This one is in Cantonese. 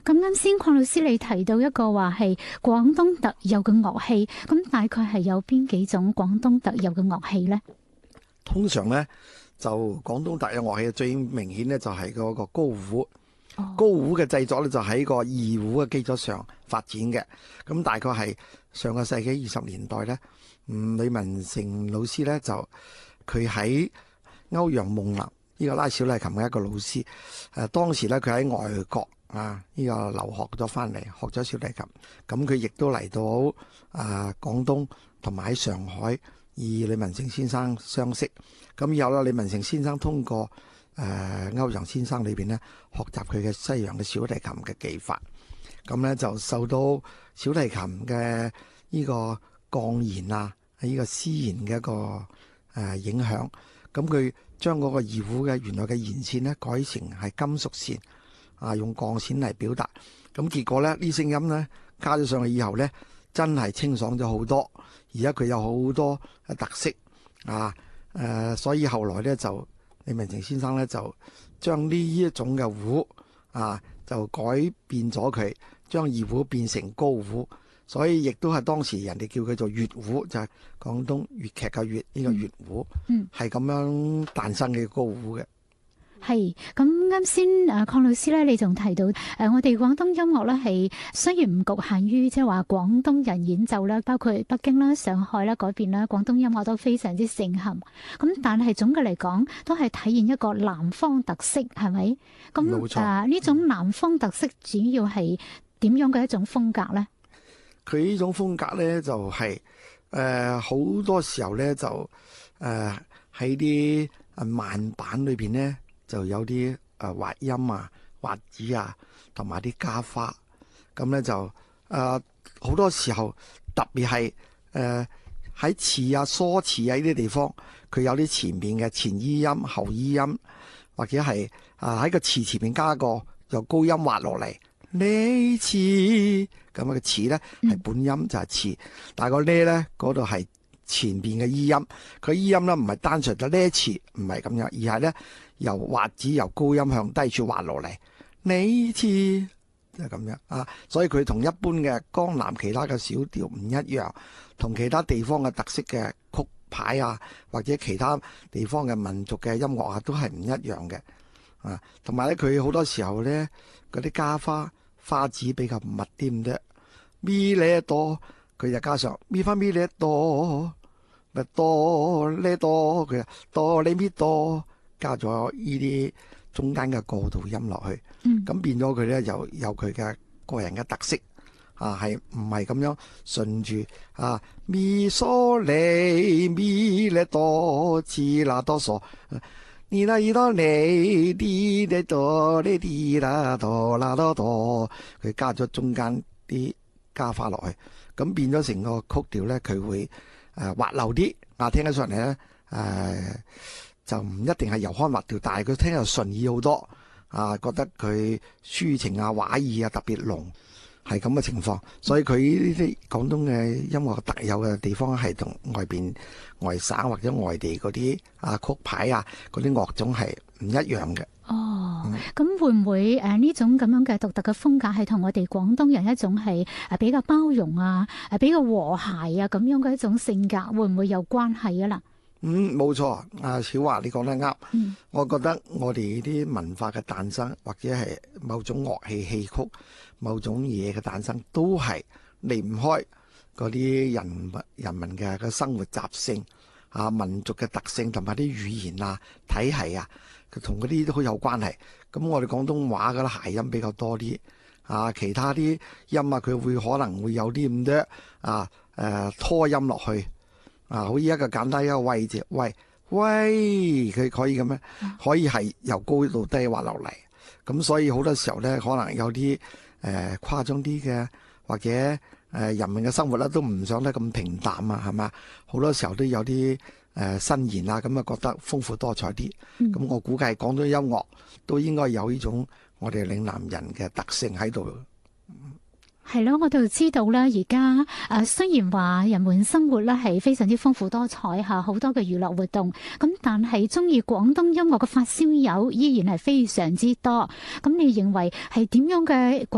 咁啱先，鄺老師你提到一個話係廣東特有嘅樂器，咁大概係有邊幾種廣東特有嘅樂器呢？ 通常咧就廣東特有樂器最明顯咧就係嗰個高胡。高胡嘅製作咧就喺個二胡嘅基礎上發展嘅。咁大概係上個世紀20年代咧，呂文成老師咧就佢喺歐陽夢麟呢個拉小提琴嘅一個老師。當時咧佢喺外國呢個留學咗翻嚟，學咗小提琴。咁佢亦都嚟到廣東同埋喺上海，與呂文成先生相識。咁以後咧，呂文成先生通過歐陽先生裏邊咧學習佢嘅西洋嘅小提琴嘅技法。咁咧就受到小提琴嘅呢個鋼弦呢個絲弦嘅一個影響。咁佢將嗰個二胡嘅原來嘅弦線咧改成係金屬線用鋼線嚟表達。咁結果咧呢聲音咧加咗上去以後咧，真係清爽咗好多。而家佢有好多特色所以後來咧就呂文成先生咧就將呢一種嘅胡就改變咗佢，將二胡變成高胡，所以亦都係當時人哋叫佢做粵胡，就係廣東粵劇嘅粵呢個粵胡，係咁樣誕生嘅高胡嘅。 係咁啱先，鄺老師咧，你仲提到我哋廣東音樂咧係雖然唔局限於即係話廣東人演奏啦，包括北京啦、上海啦嗰邊啦，廣東音樂都非常之盛行。咁但係總嘅嚟講，都係體現一個南方特色，係咪？咁冇錯。 呢種南方特色主要係點樣嘅一種風格咧？ 佢呢種風格咧就係好多時候咧就喺啲慢板裏邊咧。就有啲滑音滑子同埋啲加花，咁咧就好多時候特別係喺詞疏詞呢啲地方，佢有啲前面嘅前衣音、後衣音，或者係喺個詞前面加個由高音滑落嚟呢詞，咁嘅詞咧係本音就係詞，但係個呢咧嗰度係前邊嘅衣音，佢衣音咧唔係單純嘅呢詞，唔係咁樣，而係咧由滑子由高音向低處滑落嚟，呢次就係咁樣所以佢同一般嘅江南其他嘅小調唔一樣，同其他地方嘅特色嘅曲牌或者其他地方嘅民族嘅音樂都係唔一樣嘅同埋咧佢好多時候咧嗰啲加花子比較密啲咁啫，咪呢多佢就加上咪翻咪呢多咪多呢多，佢多呢咪多。加咗呢啲中間嘅過渡音落去，咁變咗佢咧又有佢嘅個人嘅特色係唔係咁樣順住咪嗦你咪咧多次啦多嗦，你啦多你啲咧多呢啲啦多啦多多，佢加咗中間啲加花落去，咁變咗成個曲調咧，佢會滑溜啲聽得上嚟咧就唔一定係柔腔滑調，但係佢聽又順耳好多覺得佢抒情畫意特別濃，係咁嘅情況。所以佢呢啲廣東嘅音樂特有嘅地方係同外省或者外地嗰啲曲牌嗰啲樂種係唔一樣嘅。 咁會唔會呢種咁樣嘅獨特嘅風格係同我哋廣東人一種係比較包容比較和諧咁樣嘅一種性格，會唔會有關係啦？ 冇錯，小華你講得啱。我覺得我哋啲文化嘅誕生，或者係某種樂器戲曲、某種嘢嘅誕生，都係離唔開嗰啲人民嘅生活習性民族嘅特性同埋啲語言體系佢同嗰啲都好有關係。咁我哋廣東話嘅諧音比較多啲其他啲音佢會可能會有啲咁多拖音落去。好似一個簡單一個喂字，喂，佢可以咁樣，可以係由高到低滑落嚟。咁所以好多時候咧，可能有啲誇張啲嘅，或者人民嘅生活咧都唔想得咁平淡係嘛？好多時候都有啲新言咁覺得豐富多彩啲。咁我估計廣東音樂都應該有呢種我哋嶺南人嘅特性喺度。 係咯，我就知道咧，而家雖然話人們生活咧係非常之豐富多彩好多嘅娛樂活動，咁但係中意廣東音樂嘅發燒友依然係非常之多。咁你認為係點樣嘅